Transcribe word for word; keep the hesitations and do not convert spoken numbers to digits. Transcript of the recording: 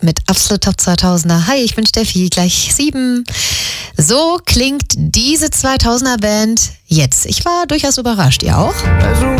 mit Absolut Top zweitausender. Hi, ich bin Steffi, gleich sieben. So klingt diese zweitausender Band jetzt. Ich war durchaus überrascht, ihr auch? Also